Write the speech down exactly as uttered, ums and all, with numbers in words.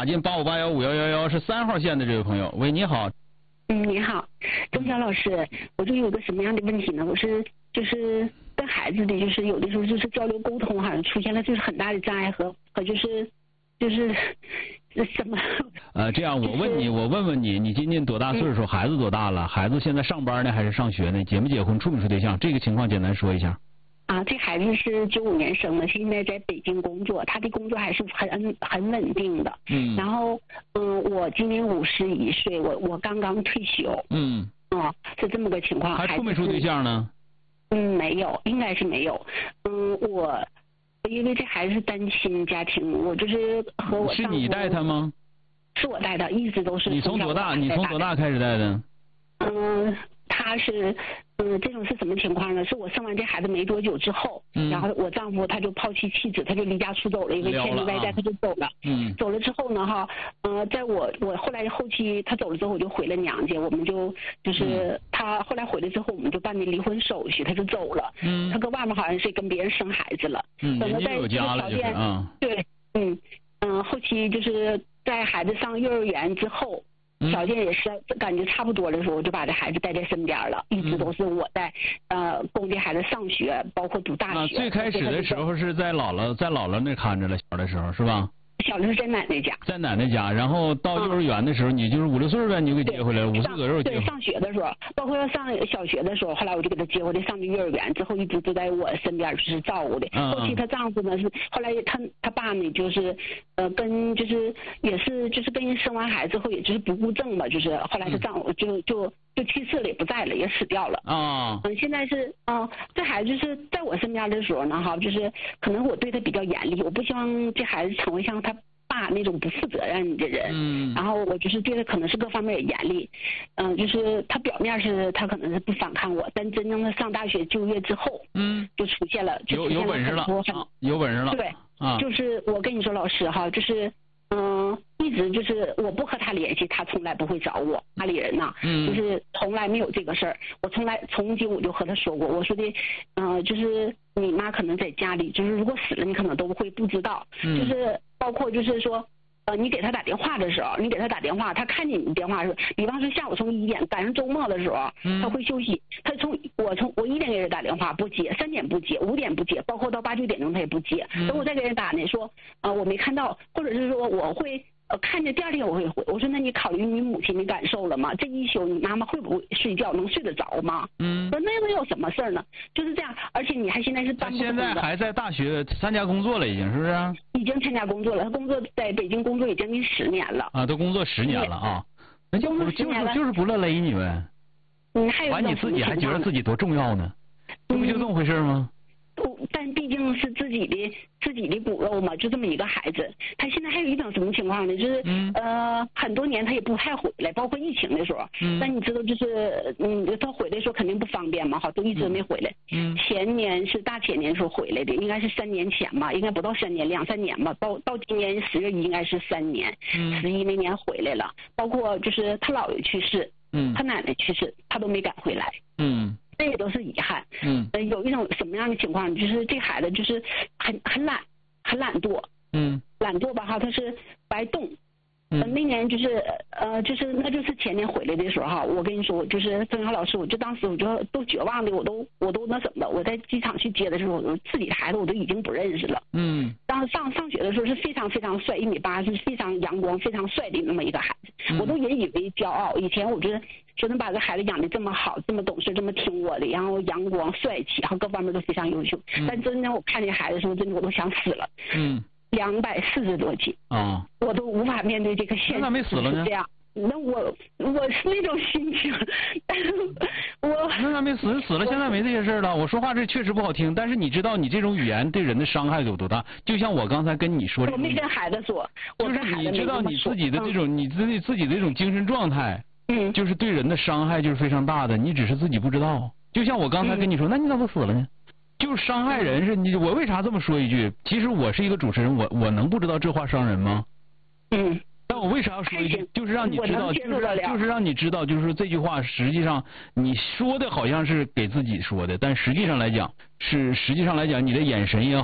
打进八五八幺五幺幺幺是三号线的这位朋友。喂，你好。 嗯，你好，钟晓老师，我就有个什么样的问题呢？我是就是跟孩子的，就是有的时候就是交流沟通好像出现了就是很大的障碍和和就是就是什么？ 呃，这样我问你，我问问你，你今年多大岁数？孩子多大了？孩子现在上班呢还是上学呢？结没结婚？处没处对象？这个情况简单说一下。 啊，这孩子是九五年生的，现在在北京工作，他的工作还是很很稳定的。 嗯。 然后，嗯，我今年五十一岁，我我刚刚退休。 嗯。 哦，是这么个情况。 还处没处对象呢？ 嗯，没有，应该是没有。嗯，我因为这孩子是单亲家庭，我就是和我是你带他吗？ 是我带的，一直都是。 你从多大？你从多大开始带的？ 嗯，他是。嗯，这种是什么情况呢？是我生完这孩子没多久之后， 嗯、 然后我丈夫他就抛弃妻子，他就离家出走了，因为欠债外债他就走了。 嗯， 走了之后呢，哈，呃，在我我后来后期他走了之后，我就回了娘家，我们就就是、嗯、他后来回来之后，我们就办的离婚手续，他就走了。 嗯， 他搁外面好像是跟别人生孩子了。 嗯， 等他在有家了就是啊。 对，嗯嗯，后期就是在孩子上幼儿园之后。条件也是感觉差不多的时候，我就把这孩子带在身边了，一直都是我在呃供这孩子上学，包括读大学。 啊，最开始的时候是在姥姥在姥姥那看着了，小的时候是吧？ 小的是在奶奶家。 在奶奶家，然后到幼儿园的时候，嗯、你就是五六岁呗，你就给接回来了，五岁左右接。 对，上学的时候，包括要上小学的时候，后来我就给他接回来，上的幼儿园之后，一直都在我身边就是照顾的。 嗯、 后期她丈夫呢是，后来他他爸呢就是呃跟就是也是就是跟人生完孩子之后，也就是不顾症嘛，就是后来他丈夫就、嗯、就就去世了，也不在了，也死掉了。 啊。 嗯，现在是嗯，这孩子就是在我身边的时候呢，哈，就是可能我对他比较严厉，我不希望这孩子成为像他爸那种不负责任的人。 嗯。 然后我就是对他可能是各方面也严厉，嗯，就是他表面是他可能是不反抗我，但真正的上大学就业之后， 嗯， 就出现了，就出现了有有本事了，啊、有本事了。 对， 啊， 就是我跟你说，老师哈，就是嗯，一直就是我不和他联系，他从来不会找我，家里人呐， 嗯， 就是从来没有这个事儿。我从来从今我就和他说过，我说的，嗯、呃，就是你妈可能在家里，就是如果死了，你可能都会不知道， 嗯、 就是包括就是说。呃，你给他打电话的时候，你给他打电话，他看见你电话是，比方说下午从一点赶上周末的时候， 嗯、 他会休息。他从我从我一点给他打电话不接，三点不接，五点不接，包括到八九点钟他也不接。 嗯、 等我再给人打呢，说呃我没看到，或者是说我会呃看见第二天我会回。我说那你考虑你母亲的感受了吗？这一宿你妈妈会不会睡觉？能睡得着吗？ 嗯。 说那能有什么事儿呢？就是这样，而且你还现在是当他现在还在大学参加工作了，已经是不是？ 已经参加工作了，他工作在北京工作已经将近十年了。 啊，都工作十年了啊，那就不就是就是不乐勒你呗。 嗯，还有完你自己还觉得自己多重要呢，这不就这么回事吗？ 不，但毕竟是自己的自己的骨肉嘛，就这么一个孩子。他现在还有一种什么情况呢？就是、 嗯、 呃很多年他也不太回来，包括疫情的时候。 嗯。 但你知道，就是嗯他回来的时候肯定不方便嘛，哈，都一直没回来。 嗯。 前年是大前年时候回来的，应该是三年前吧，应该不到三年，两三年吧。到到今年十月一应该是三年。 嗯。 十一那年回来了，包括就是他姥爷去世， 嗯， 他奶奶去世，他都没赶回来。 嗯。 这也都是遗憾。 嗯， 呃，有一种什么样的情况，就是这孩子就是很很懒，很懒惰。 嗯， 懒惰吧哈，他是不爱动。 嗯， 呃、那年就是呃，就是那就是前年回来的时候哈，我跟你说，我就是曾阳老师，我就当时我就都绝望的，我都我都那什么的，我在机场去接的时候，我自己的孩子我都已经不认识了。 嗯， 当时上上学的时候是非常非常帅，一米八，是非常阳光、非常帅的那么一个孩子， 嗯、 我都引以为骄傲。以前我觉得就能把这孩子养的这么好，这么懂事，这么听我的，然后阳光、帅气，然后各方面都非常优秀。 嗯、 但真的我看见孩子的时候，真的我都想死了。 嗯。 两百四十多斤啊， 我都无法面对这个现实。 那咋没死了呢？ 这样，那我我是那种心情，但是我那咋没死？死了，现在没这些事了。我说话这确实不好听，但是你知道你这种语言对人的伤害有多大？就像我刚才跟你说， 我没跟孩子说，我跟孩子就是你知道你自己的这种， 嗯、 你自己自己的这种精神状态， 嗯， 就是对人的伤害就是非常大的，你只是自己不知道。就像我刚才跟你说，嗯、那你咋不死了呢？就是伤害人是你，我为啥这么说一句？其实我是一个主持人，我我能不知道这话伤人吗？ 嗯。 但我为啥要说一句？就是让你知道，就是就是让你知道，就是这句话实际上你说的好像是给自己说的，但实际上来讲是实际上来讲你的眼神也好。